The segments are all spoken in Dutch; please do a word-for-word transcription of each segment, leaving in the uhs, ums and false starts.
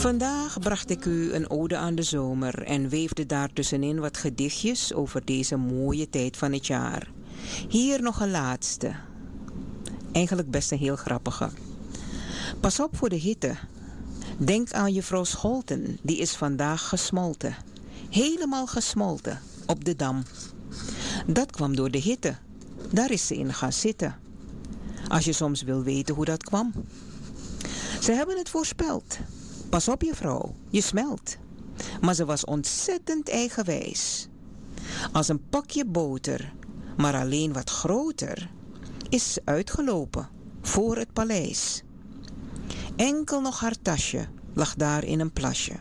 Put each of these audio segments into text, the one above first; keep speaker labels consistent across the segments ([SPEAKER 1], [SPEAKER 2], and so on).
[SPEAKER 1] Vandaag bracht ik u een ode aan de zomer en weefde daartussenin wat gedichtjes over deze mooie tijd van het jaar. Hier nog een laatste. Eigenlijk best een heel grappige. Pas op voor de hitte. Denk aan juffrouw Scholten, die is vandaag gesmolten. Helemaal gesmolten, op de Dam. Dat kwam door de hitte. Daar is ze in gaan zitten. Als je soms wil weten hoe dat kwam. Ze hebben het voorspeld. Pas op juffrouw, je smelt. Maar ze was ontzettend eigenwijs. Als een pakje boter, maar alleen wat groter, is ze uitgelopen voor het paleis. Enkel nog haar tasje lag daar in een plasje.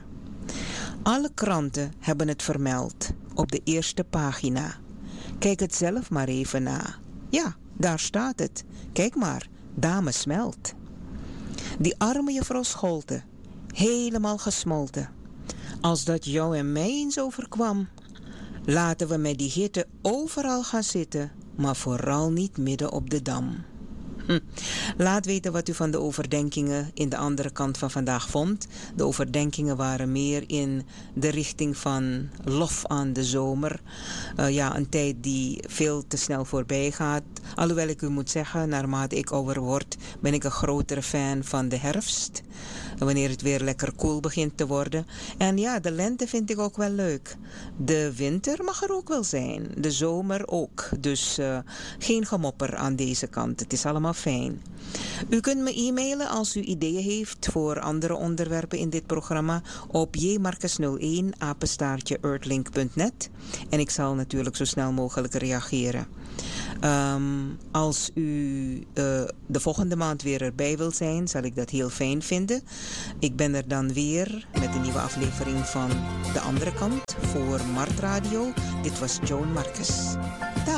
[SPEAKER 1] Alle kranten hebben het vermeld op de eerste pagina. Kijk het zelf maar even na. Ja, daar staat het. Kijk maar, dame smelt. Die arme juffrouw Scholten, helemaal gesmolten. Als dat jou en mij eens overkwam, laten we met die hitte overal gaan zitten, maar vooral niet midden op de Dam. Hm. Laat weten wat u van de overdenkingen in de andere kant van vandaag vond. De overdenkingen waren meer in de richting van lof aan de zomer. Uh, ja, een tijd die veel te snel voorbij gaat. Alhoewel ik u moet zeggen, naarmate ik ouder word, ben ik een grotere fan van de herfst. Wanneer het weer lekker koel begint te worden. En ja, de lente vind ik ook wel leuk. De winter mag er ook wel zijn. De zomer ook. Dus uh, geen gemopper aan deze kant. Het is allemaal fijn. U kunt me e-mailen als u ideeën heeft voor andere onderwerpen in dit programma op j marcus nul een apenstaartje earthlink punt net. En ik zal natuurlijk zo snel mogelijk reageren. Um, als u uh, de volgende maand weer erbij wilt zijn, zal ik dat heel fijn vinden. Ik ben er dan weer met een nieuwe aflevering van De Andere Kant voor Mart Radio. Dit was Joan Marcus.